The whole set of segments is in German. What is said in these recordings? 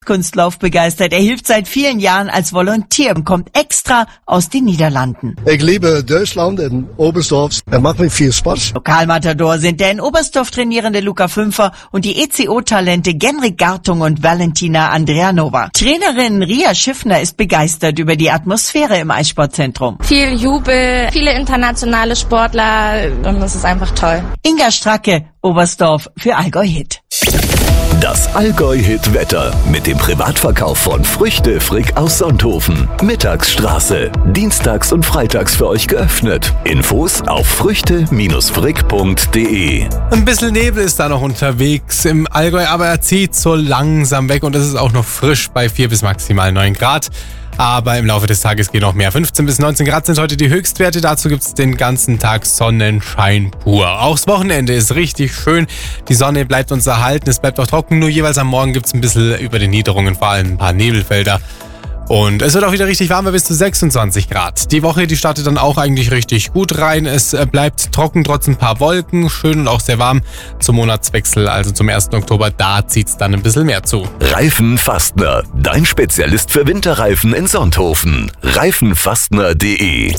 Kunstlauf begeistert. Er hilft seit vielen Jahren als Volontär und kommt extra aus den Niederlanden. Ich liebe Deutschland in Oberstdorf. Es macht mir viel Spaß. Lokalmatador sind der in Oberstdorf trainierende Luca Fünfer und die ECO-Talente Genrik Gartung und Valentina Andrianova. Trainerin Ria Schiffner ist begeistert über die Atmosphäre im Eissportzentrum. Viel Jubel, viele internationale Sportler und das ist einfach toll. Inga Stracke, Oberstdorf für Allgäu Hit. Das Allgäu-Hit-Wetter mit dem Privatverkauf von Früchte Frick aus Sonthofen. Mittagsstraße. Dienstags und freitags für euch geöffnet. Infos auf früchte-frick.de. Ein bisschen Nebel ist da noch unterwegs im Allgäu, aber er zieht so langsam weg und es ist auch noch frisch bei 4 bis maximal 9 Grad. Aber im Laufe des Tages gehen noch mehr. 15 bis 19 Grad sind heute die Höchstwerte. Dazu gibt es den ganzen Tag Sonnenschein pur. Auch das Wochenende ist richtig schön. Die Sonne bleibt uns erhalten. Es bleibt auch trocken. Nur jeweils am Morgen gibt es ein bisschen über den Niederungen, vor allem ein paar Nebelfelder. Und es wird auch wieder richtig warm bei bis zu 26 Grad. Die Woche, die startet dann auch eigentlich richtig gut rein. Es bleibt trocken, trotz ein paar Wolken. Schön und auch sehr warm zum Monatswechsel, also zum 1. Oktober. Da zieht's dann ein bisschen mehr zu. Reifenfastner, dein Spezialist für Winterreifen in Sonthofen. Reifenfastner.de.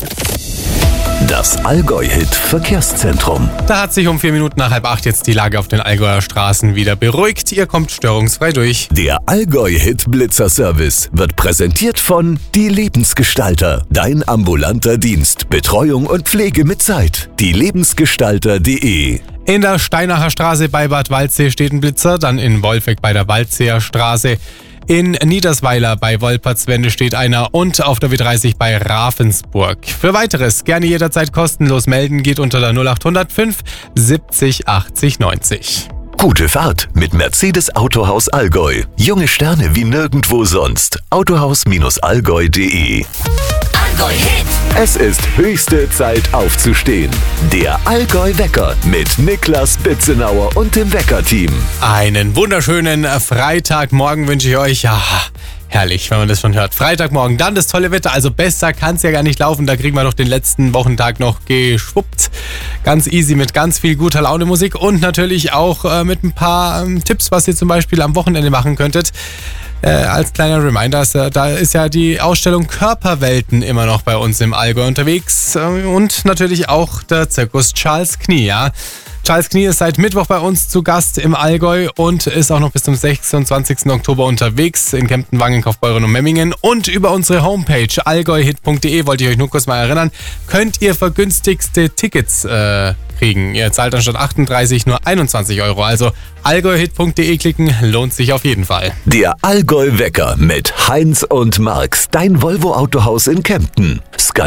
Das Allgäu-Hit-Verkehrszentrum. Da hat sich um 4 Minuten nach 7:30 jetzt die Lage auf den Allgäuer Straßen wieder beruhigt. Ihr kommt störungsfrei durch. Der Allgäu-Hit-Blitzer-Service wird präsentiert von Die Lebensgestalter. Dein ambulanter Dienst, Betreuung und Pflege mit Zeit. dielebensgestalter.de. In der Steinacher Straße bei Bad Waldsee steht ein Blitzer, dann in Wolfegg bei der Waldseer Straße. In Niedersweiler bei Wolpertswende steht einer und auf der W30 bei Ravensburg. Für weiteres gerne jederzeit kostenlos melden, geht unter der 0805 70 80 90. Gute Fahrt mit Mercedes Autohaus Allgäu. Junge Sterne wie nirgendwo sonst. Autohaus-allgäu.de. Allgäu Hit. Es ist höchste Zeit aufzustehen. Der Allgäu-Wecker mit Niklas Bitzenauer und dem Wecker-Team. Einen wunderschönen Freitagmorgen wünsche ich euch. Ja, herrlich, wenn man das schon hört. Freitagmorgen, dann das tolle Wetter. Also besser kann es ja gar nicht laufen. Da kriegen wir noch den letzten Wochentag noch geschwuppt. Ganz easy mit ganz viel guter Laune Musik und natürlich auch mit ein paar Tipps, was ihr zum Beispiel am Wochenende machen könntet. Als kleiner Reminder, da ist ja die Ausstellung Körperwelten immer noch bei uns im Allgäu unterwegs und natürlich auch der Zirkus Charles Knie, ja. Charles Knie ist seit Mittwoch bei uns zu Gast im Allgäu und ist auch noch bis zum 26. Oktober unterwegs in Kempten, Wangen, Kaufbeuren und Memmingen. Und über unsere Homepage allgäuhit.de, wollte ich euch nur kurz mal erinnern, könnt ihr vergünstigste Tickets kriegen. Ihr zahlt dann statt 38 nur 21 Euro. Also allgäuhit.de klicken, lohnt sich auf jeden Fall. Der Allgäu-Wecker mit Heinz und Marx, dein Volvo-Autohaus in Kempten.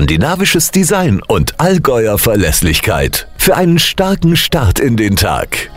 Skandinavisches Design und Allgäuer Verlässlichkeit. Für einen starken Start in den Tag.